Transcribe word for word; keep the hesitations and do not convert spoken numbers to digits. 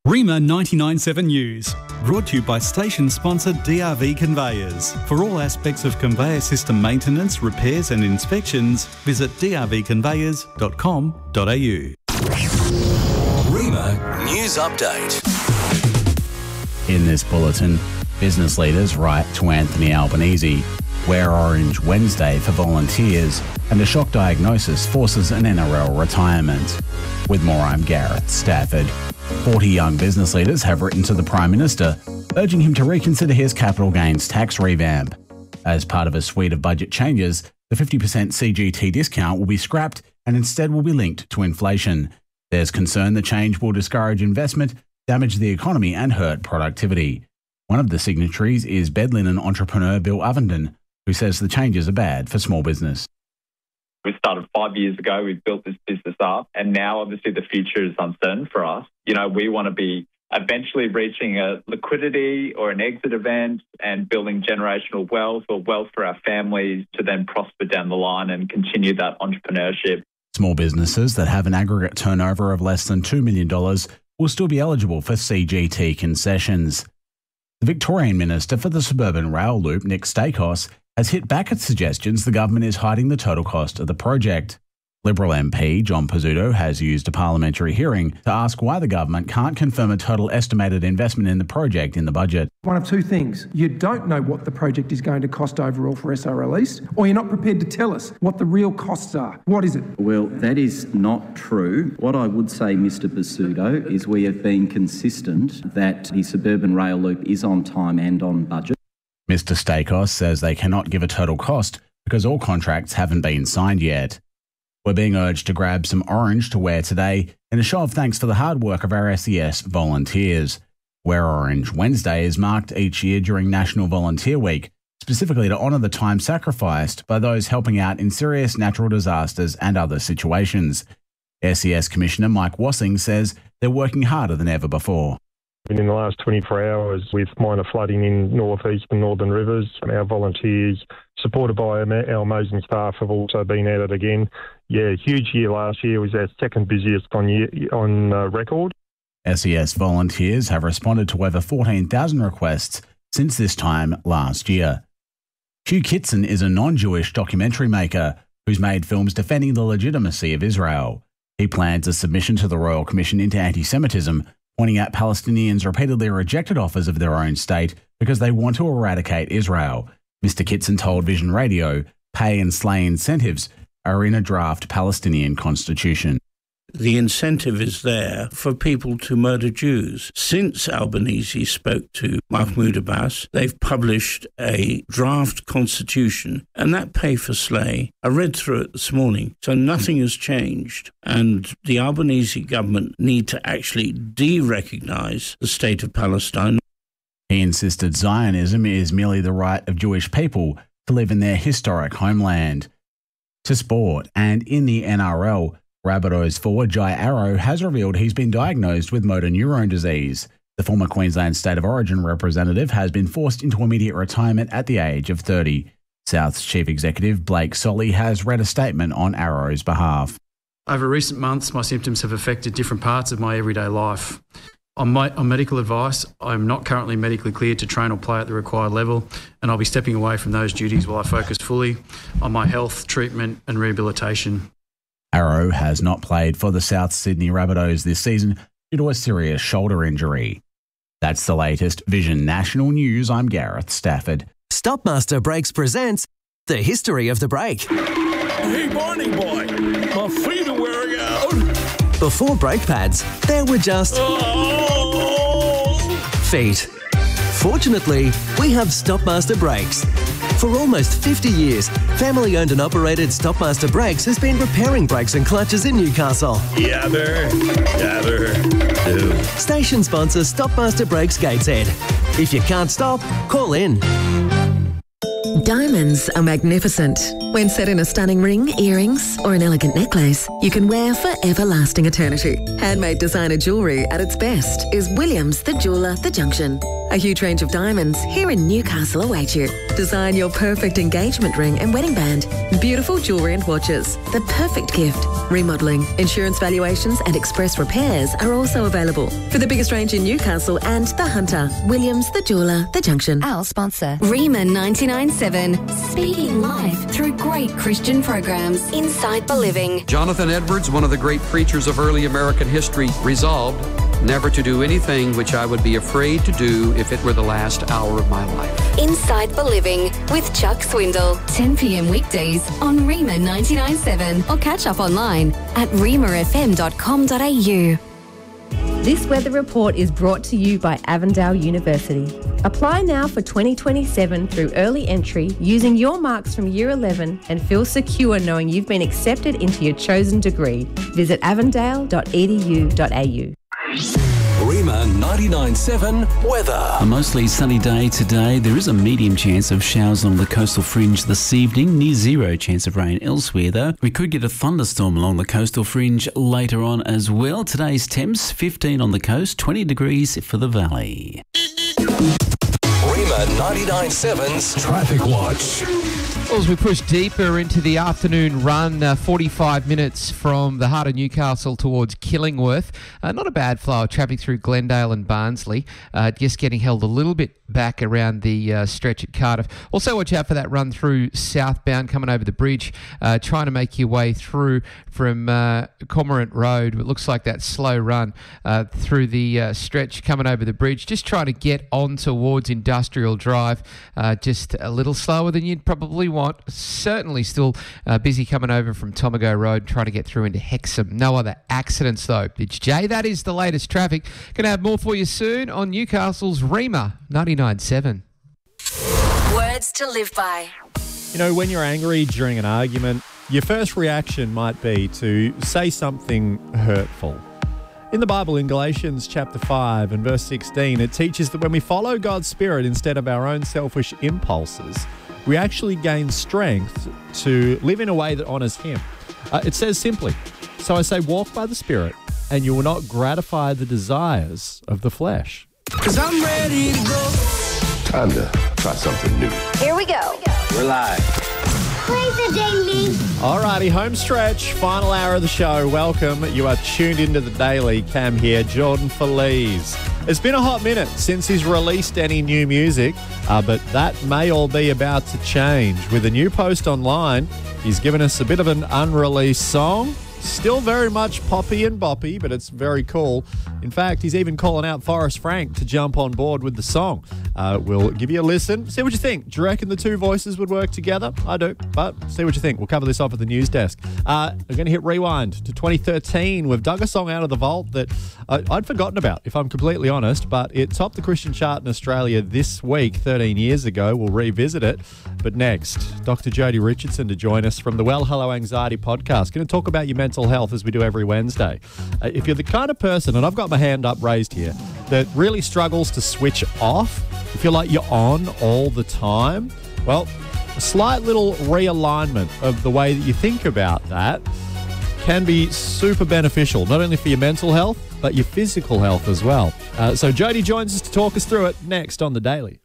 Rima ninety-nine point seven News, brought to you by station sponsor D R V Conveyors. For all aspects of conveyor system maintenance, repairs and inspections, visit d r v conveyors dot com dot a u. Rima News Update. In this bulletin, business leaders write to Anthony Albanese, wear orange Wednesday for volunteers, and a shock diagnosis forces an N R L retirement. With more, I'm Gareth Stafford. forty young business leaders have written to the Prime Minister, urging him to reconsider his capital gains tax revamp. As part of a suite of budget changes, the fifty percent C G T discount will be scrapped and instead will be linked to inflation. There's concern the change will discourage investment, damage the economy and hurt productivity. One of the signatories is bed linen entrepreneur Bill Ovenden, who says the changes are bad for small business. We started five years ago, we built this business up, and now obviously the future is uncertain for us. You know, we want to be eventually reaching a liquidity or an exit event and building generational wealth or wealth for our families to then prosper down the line and continue that entrepreneurship. Small businesses that have an aggregate turnover of less than two million dollars will still be eligible for C G T concessions. The Victorian Minister for the Suburban Rail Loop, Nick Stakos, has hit back at suggestions the government is hiding the total cost of the project. Liberal M P John Pizzuto has used a parliamentary hearing to ask why the government can't confirm a total estimated investment in the project in the budget. One of two things. You don't know what the project is going to cost overall for S R L East, or you're not prepared to tell us what the real costs are. What is it? Well, that is not true. What I would say, Mr Pizzuto, is we have been consistent that the Suburban Rail Loop is on time and on budget. Mr Stakos says they cannot give a total cost because all contracts haven't been signed yet. We're being urged to grab some orange to wear today in a show of thanks for the hard work of our S E S volunteers. Wear Orange Wednesday is marked each year during National Volunteer Week, specifically to honour the time sacrificed by those helping out in serious natural disasters and other situations. S E S Commissioner Mike Wassing says they're working harder than ever before. In the last twenty-four hours, with minor flooding in north-east and northern rivers, our volunteers, supported by our amazing staff, have also been at it again. Yeah, huge year last year. Was our second busiest on year, on uh, record. S E S volunteers have responded to over fourteen thousand requests since this time last year. Hugh Kitson is a non-Jewish documentary maker who's made films defending the legitimacy of Israel. He plans a submission to the Royal Commission into Anti-Semitism, pointing out Palestinians repeatedly rejected offers of their own state because they want to eradicate Israel. Mister Kitson told Vision Radio pay and slay incentives are in a draft Palestinian constitution. The incentive is there for people to murder Jews. Since Albanese spoke to Mahmoud Abbas, they've published a draft constitution, and that pay for slay, I read through it this morning, so nothing has changed. And the Albanese government need to actually de-recognise the state of Palestine. He insisted Zionism is merely the right of Jewish people to live in their historic homeland. To sport, and in the N R L, Rabbitohs forward Jai Arrow has revealed he's been diagnosed with motor neurone disease. The former Queensland State of Origin representative has been forced into immediate retirement at the age of thirty. South's Chief Executive Blake Solly has read a statement on Arrow's behalf. Over recent months, my symptoms have affected different parts of my everyday life. On, my, on medical advice, I'm not currently medically cleared to train or play at the required level, and I'll be stepping away from those duties while I focus fully on my health, treatment and rehabilitation. Arrow has not played for the South Sydney Rabbitohs this season due to a serious shoulder injury. That's the latest Vision National News. I'm Gareth Stafford. Stopmaster Brakes presents The History of the Brake. Hey, morning boy, my feet are wearing out. Before brake pads, there were just oh. feet. Fortunately, we have Stopmaster Brakes. For almost fifty years, family-owned and operated Stopmaster Brakes has been repairing brakes and clutches in Newcastle. Yabber, yabber, do. Station sponsor Stopmaster Brakes Gateshead. If you can't stop, call in. Diamonds are magnificent. When set in a stunning ring, earrings, or an elegant necklace, you can wear for everlasting eternity. Handmade designer jewellery at its best is Williams the Jeweller, The Junction. A huge range of diamonds here in Newcastle await you. Design your perfect engagement ring and wedding band. Beautiful jewellery and watches. The perfect gift. Remodelling, insurance valuations and express repairs are also available. For the biggest range in Newcastle and The Hunter, Williams, The Jeweller, The Junction. Our sponsor, Rima ninety-nine point seven. Speaking life through great Christian programs. Inside the Living. Jonathan Edwards, one of the great preachers of early American history, resolved never to do anything which I would be afraid to do if it were the last hour of my life. Inside the Living with Chuck Swindle. ten p.m. weekdays on Rima ninety-nine point seven or catch up online at rima f m dot com dot a u. This weather report is brought to you by Avondale University. Apply now for twenty twenty-seven through early entry using your marks from Year eleven and feel secure knowing you've been accepted into your chosen degree. Visit avondale dot e d u dot a u. Rima ninety-nine point seven weather. A mostly sunny day today. There is a medium chance of showers along the coastal fringe this evening. Near zero chance of rain elsewhere, though. We could get a thunderstorm along the coastal fringe later on as well. Today's temps, fifteen on the coast, twenty degrees for the valley. Rima ninety-nine point seven's Traffic Watch. Well, as we push deeper into the afternoon run, uh, forty-five minutes from the heart of Newcastle towards Killingworth. Uh, not a bad flow of traffic through Glendale and Barnsley. Uh, just getting held a little bit back around the uh, stretch at Cardiff. Also, watch out for that run through southbound coming over the bridge, uh, trying to make your way through from uh, Cormorant Road. It looks like that slow run uh, through the uh, stretch coming over the bridge. Just trying to get on towards Industrial Drive. Uh, just a little slower than you'd probably want. Certainly still uh, busy coming over from Tomago Road, trying to get through into Hexham. No other accidents though. It's Jay. That is the latest traffic. Going to have more for you soon on Newcastle's Rima ninety-nine point seven. Words to live by. You know, when you're angry during an argument, your first reaction might be to say something hurtful. In the Bible, in Galatians chapter five and verse sixteen, it teaches that when we follow God's Spirit instead of our own selfish impulses, we actually gain strength to live in a way that honours Him. Uh, it says simply, so I say walk by the Spirit and you will not gratify the desires of the flesh. Cause I'm ready to go. Time to try something new. Here we go. We're live. Play the daily. Alrighty, home stretch, final hour of the show. Welcome. You are tuned into the Daily. Cam here, Jordan Feliz. It's been a hot minute since he's released any new music, uh, but that may all be about to change. With a new post online, he's given us a bit of an unreleased song. Still very much poppy and boppy, but it's very cool. In fact, he's even calling out Forrest Frank to jump on board with the song. Uh, we'll give you a listen. See what you think. Do you reckon the two voices would work together? I do, but see what you think. We'll cover this off at the news desk. Uh, we're going to hit rewind to twenty thirteen. We've dug a song out of the vault that uh, I'd forgotten about, if I'm completely honest, but it topped the Christian chart in Australia this week, thirteen years ago. We'll revisit it. But next, Doctor Jodie Richardson to join us from the Well Hello Anxiety podcast. Going to talk about your mental health as we do every Wednesday. Uh, if you're the kind of person, and I've got my hand up raised here, that really struggles to switch off, you feel like you're on all the time, well, a slight little realignment of the way that you think about that can be super beneficial, not only for your mental health, but your physical health as well. Uh, so Jodie joins us to talk us through it next on The Daily.